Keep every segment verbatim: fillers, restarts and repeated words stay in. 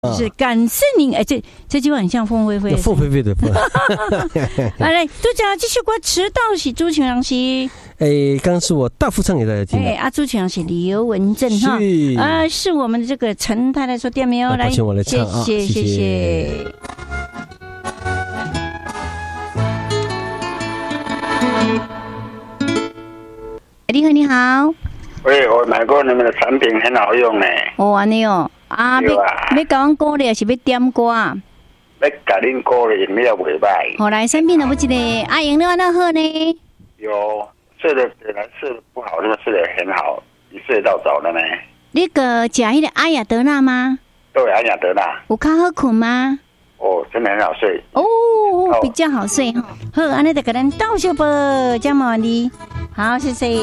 是感谢您，哎，这这句话很像凤飞飞， 凤飞飞的凤。 来，杜家这首歌迟到是朱晴阳是， 哎，刚刚是我大副唱给大家听的。 哎，啊，朱晴阳是刘文正哈，啊，是我们的这个陈太太说店名哦，来， 请我来唱啊， 谢谢谢谢。你好，你好。 喂，我买过你们的产品，很好用呢。 哦，安尼哦。啊，要要甲阮鼓励，还是要点歌啊？ 要甲恁鼓励，饮料袂歹。 好来，产品有一个啊，饮料安那好呢？ 有睡得本来睡得不好，那么睡得很好，一睡到早了呢。 你个食迄个阿雅德纳吗？ 对，阿雅德纳。 有较好困吗？ 哦，真的很好睡。 哦，比较好睡哈。好，安尼就给咱倒小啵，这么你好，谢谢。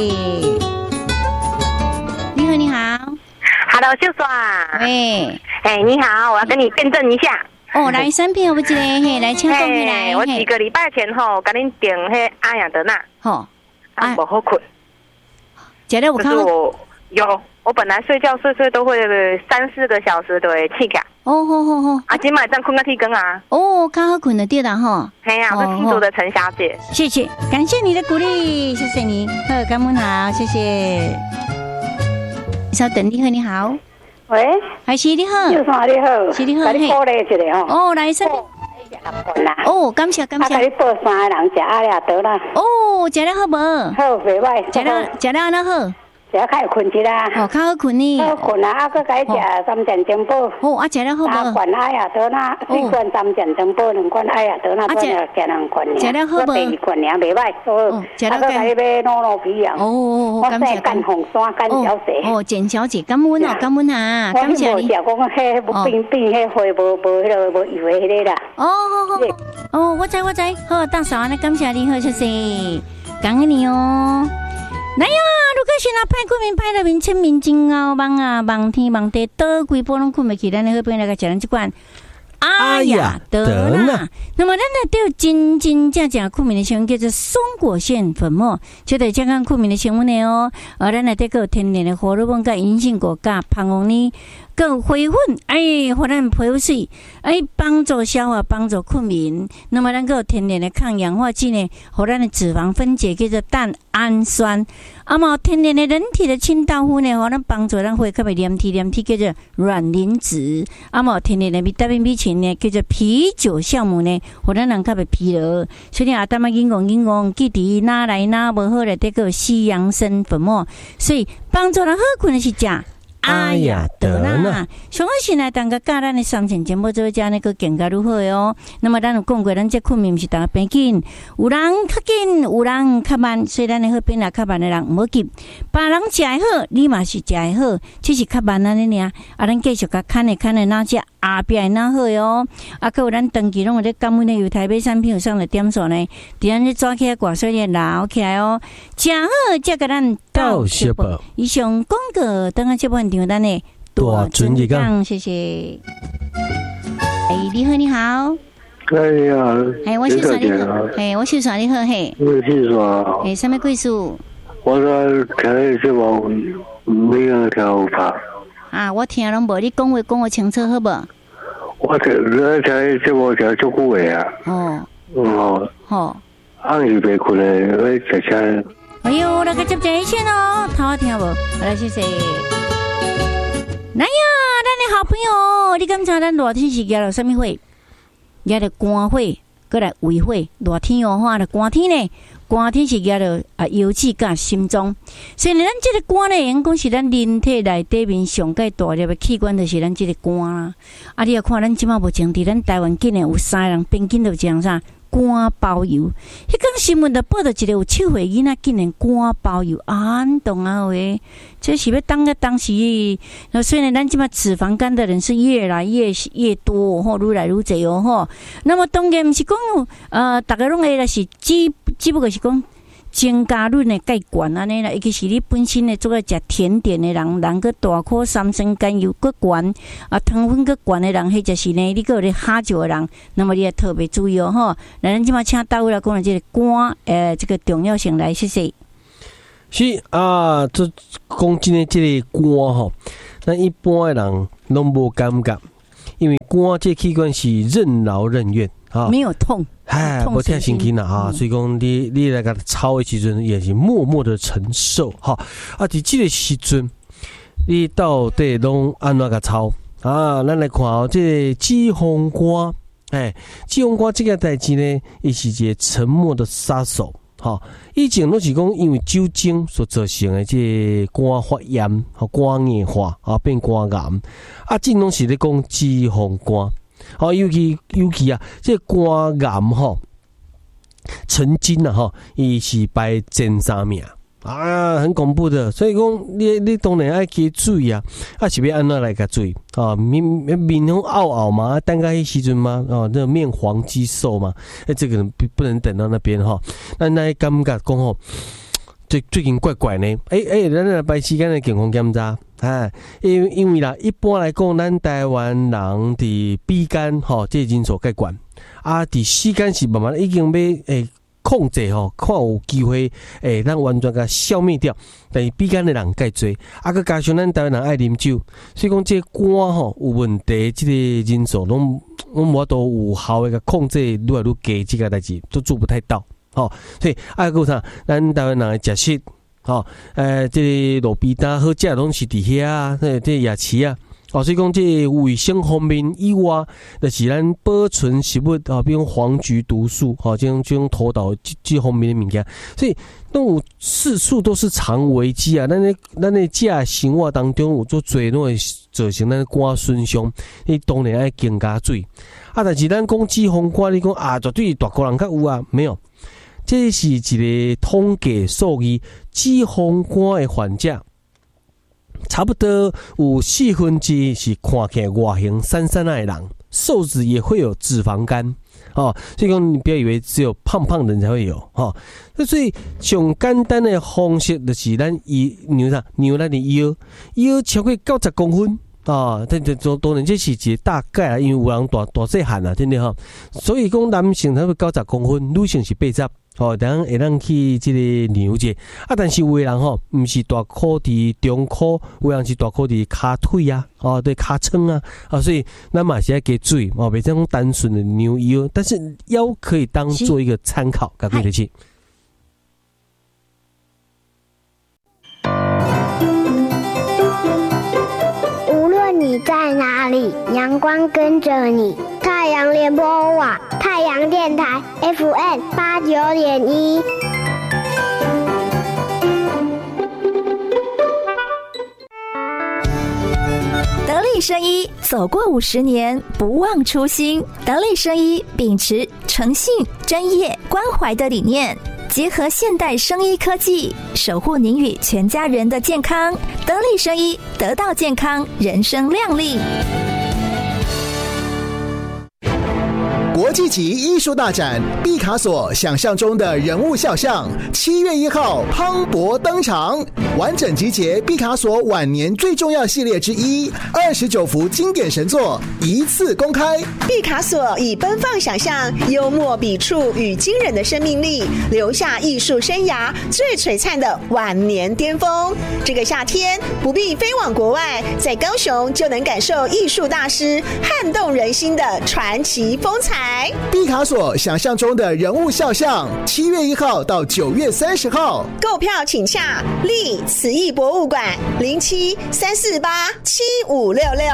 你好，你好。 Hello， 秀爽。 喂， 哎，你好，我要跟你辩证一下。 哦，来产品有一个嘿，来请讲起来。 我几个礼拜前吼，甲恁订迄阿雅德纳。吼，啊，无好困。 食了有看？ 我有，我本来睡觉睡睡都会三四个小时都会起起。 哦，好好好。 啊，今晚这样困个天光啊。 哦，较好困的对啦吼。 嘿呀，我是新竹的陈小姐。 谢谢，感谢你的鼓励，谢谢你。好，感恩好，谢谢。稍等，你好，你好， 喂， 海西你好， 秀爽你好， 是你好， 给你鼓励一下吼。 哦，来生。哦，感谢感谢。 啊，给你报三个人食阿雅德啦。 哦，食了好无？ 好，袂歹。 食了食了安那好？ 食了较会困一啦。 哦，较好困呢。 好困啊，啊，佮该食三件珍宝。 哦，啊，食了好无？ 三罐阿雅德纳，四罐三件珍宝，两罐阿雅德纳，罐了加两罐尔。 食了好无？ 第二罐尔袂歹。哦， 食了。 啊，佮该买糯糯皮啊。 哦哦哦， 感谢干红山干小姐。 哦，简小姐，感恩哦，感恩啊，感谢你。 我无食讲迄无变变迄花无无迄个无油的迄个啦。 哦，好好。哦，我知我知，好，大嫂，那感谢你，好谢谢，感恩你哦。来呀！如果是那派困眠派了面清面真熬梦啊，梦天梦地倒规波拢困袂起，咱好边来个食咱这款阿雅德纳。那么咱来对真真正正困眠的成分叫做松果腺粉末，这对健康困眠的成分的哦。而咱来对个天然的荷尔蒙、甲银杏果、甲胖红呢。个回粉，哎，互咱皮肤水，哎，帮助消化，帮助困眠。那么，咱个有天然的抗氧化剂呢，互咱的脂肪分解叫做蛋氨酸。啊嘛，天然的人体的清道夫呢，互咱帮助咱会较袂黏体，黏体叫做卵磷脂。啊嘛，天然的维他命 B 群呢，叫做啤酒酵母呢，互咱人较袂疲劳。所以阿淡仔硬讲硬讲，记伫哪来哪无好来得个西洋参粉末，所以帮助咱好困的是食。阿雅德纳，上个时来当个教咱的三千节目做家那个更加如何哦？那么咱有讲过，咱这困眠是当个变紧，有人较紧，有人较慢，所以咱的好变啦，较慢的人唔好急。别人食的好，你嘛是食的好，只是较慢安尼尔。啊，咱继续甲看的看的哪只后壁哪好哟？啊，佮有咱长期拢有咧感恩的由台北产品有上的点数呢，伫咱咧抓起来挂水咧捞起来哦，正好才甲咱到小宝。以上广告等下这部分场咱的大尊一讲，谢谢。哎，你好，你好。 哎呀， 哎，我是耍你好，哎，我是耍你好，嘿。 我是耍。 哎，什么贵数？ 我说可以是我没有条法。 啊，我听拢无，你讲话讲我清楚好无？ 我这我才是我才做过的啊。哦。哦。好。暗时别困嘞，我食车。 哎呦，那个接接一线哦，头听无？来，谢谢。来呀，咱的好朋友，你感觉咱热天是举了什么会？举了肝会，过来胃会。热天哦，话了寒天呢，寒天是举了啊腰子甲心脏。所以咱这个肝呢，因讲是咱人体内底面上界大粒的器官，就是咱这个肝啦。啊，你要看咱即马目前伫咱台湾竟然有三个人平均都讲啥？肝包油，迄讲新闻就报道一个有七岁囡仔竟然肝包油，安懂啊喂？这是要当个当时，那虽然咱即马脂肪肝的人是越来越越多吼，愈来愈侪哦吼。那么当然毋是讲呃，大家拢会来是只只不过是讲。增加率呢介悬安尼啦，尤其是你本身呢做个食甜点的人，人个大颗三酸甘油个悬，啊糖分个悬的人，或者是呢你个有咧喝酒的人，那么你要特别注意哦吼。那咱即马请到位来讲了这个肝诶这个重要性来，谢谢。 是啊，这讲真诶，这个肝吼，咱一般的人拢无感觉。 因为肝这器官是任劳任怨啊， 没有痛， 哎，无痛神经啦啊，所以讲你你来个操的时阵也是默默的承受哈。啊，伫这个时阵，你到底拢安怎个操啊？咱来看哦，这脂肪肝，哎，脂肪肝这个代志呢，伊是一个沉默的杀手。吼，以前拢是讲因为酒精所造成的这肝发炎、和肝硬化啊，变肝癌。啊，这拢是咧讲脂肪肝。好，尤其尤其啊，这肝癌吼，曾经啊吼，伊是排前三名啊，很恐怖的。所以讲，你你当然爱加注意啊，啊是要安怎来加注意啊？面面红凹凹嘛，等到迄时阵嘛，哦，那面黄肌瘦嘛，哎，这个不不能等到那边哈。那那感觉讲吼，最最近怪怪呢。哎、欸、哎、欸，咱来排时间的健康检查。哎，因为因为啦，一般来讲，咱台湾人伫鼻肝吼，这已经所介管啊，伫膝肝是慢慢已经要诶控制吼，看有机会诶，咱完全甲消灭掉。但是鼻肝的人介多，啊，佮加上咱台湾人爱啉酒，所以讲这肝吼有问题，这个因素拢拢无都有效的甲控制愈来愈低，这个代志都做不太到。吼，所以啊，个啥，咱台湾人的食食。哦，呃，这个路边摊好食拢是伫遐啊，这这夜市啊，哦，所以讲这卫生方面以外，就是咱保存食物啊，比如黄菊毒素，哦，这种这种头岛这这方面的物件，所以那有四处都是常危机啊。咱咧咱咧食生活当中有做侪拢会造成咱肝损伤，你当然爱更加注意。啊，但是咱讲脂肪肝，你讲啊，绝对大个人较有啊，没有。这是一个统计数据，脂肪肝的患者差不多有四分之一是看起来外形散散的人，瘦子也会有脂肪肝哦。所以讲你不要以为只有胖胖的人才会有哦。所以上简单的方式就是咱以牛啥牛咱的腰腰超过九十公分。啊，但这当然这是一个大概啊，因为有人大大细汉啊，真的哈。所以讲男性差不多九十公分，女性是八十。哦，等会当去这个牛者啊，但是有的人吼，唔是大箍伫中箍，有人是大箍伫骹腿啊，哦，对骹撑啊，啊，所以咱嘛是要加注意哦，别这种单纯的牛腰，但是腰可以当做一个参考，各位的去。 无论你在哪里，阳光跟着你。太阳联播网，太阳电台 F M 八九点一。 得力生医走过五十年，不忘初心。得力生医秉持诚信、专业、关怀的理念，结合现代生医科技，守护您与全家人的健康。得力生医，得到健康，人生亮丽。 国际级艺术大展毕卡索想象中的人物肖像，七月一号磅礴登场，完整集结毕卡索晚年最重要系列之一，二十九幅经典神作一次公开。 毕卡索以奔放想象、幽默笔触与惊人的生命力，留下艺术生涯最璀璨的晚年巅峰。这个夏天不必飞往国外，在高雄就能感受艺术大师撼动人心的传奇风采。 毕卡索想象中的人物肖像，七月一号到九月三十号， 购票请洽立慈艺博物馆零七三四八七五六六。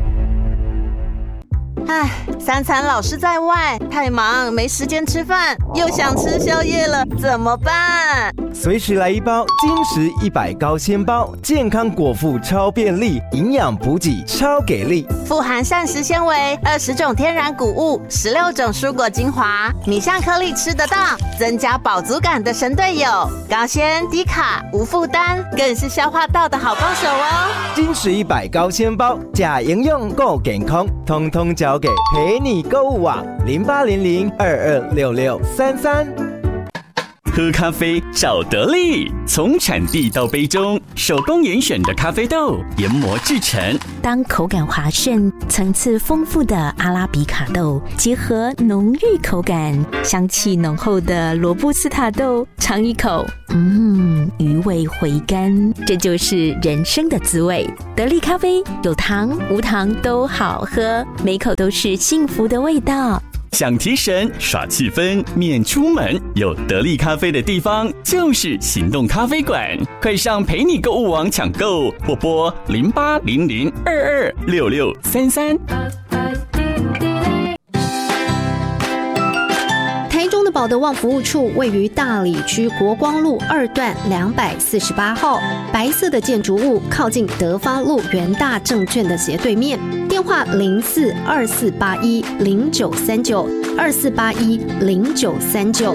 唉，三餐老是在外，太忙没时间吃饭，又想吃宵夜了，怎么办？ 随时来一包金石一百高纤包，健康果腹超便利，营养补给超给力， 富含膳食纤维，二十种天然谷物，十六种蔬果精华，米香颗粒吃得到，增加饱足感的神队友，高纤低卡无负担，更是消化道的好帮手哦。 金石一百高纤包，假营养够健康，通通交给陪你购物网零八零零二二六六三三。 喝咖啡找得力，从产地到杯中，手工严选的咖啡豆研磨制成。 当口感滑顺、层次丰富的阿拉比卡豆结合浓郁口感、香气浓厚的罗布斯塔豆，尝一口，嗯，余味回甘，这就是人生的滋味。得力咖啡有糖无糖都好喝，每口都是幸福的味道。 想提神耍气氛免出门，有得力咖啡的地方就是行动咖啡馆，快上陪你购物网抢购，或拨零八零零二二六六三三。 台中的保德旺服务处位于大里区国光路二段两百四十八号，白色的建筑物靠近德发路元大证券的斜对面。电话零四二四八一零九三九二四八一零九三九。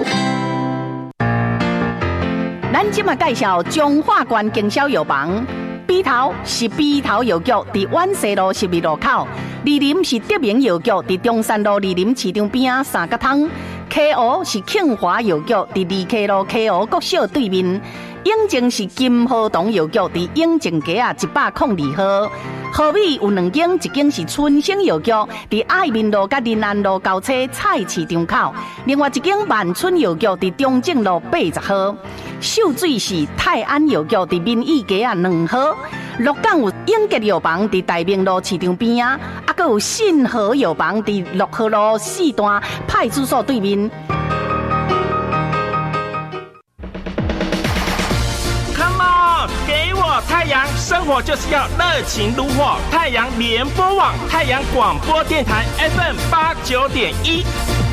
咱今嘛介绍中华县经销药房，笔头是笔头药局，伫万西路十二路口；二林是德明药局，伫中山路二林市场边仔三角汤。K O 是庆华药局，伫二 K 路 K O 国小对面。永靖是金河东药局，伫永靖街啊一百零二号。河尾有两间，一间是春生药局，伫爱民路甲林安路交叉菜市场口；另外一间万春药局伫中正路八十号。秀水是泰安药局，伫民意街啊两号。鹿港有永吉药房，伫大明路市场边啊，啊，阁有信和药房伫六号路四段派出所对面。 太阳生活就是要热情如火，太阳联播网、太阳广播电台 F M 八九点一。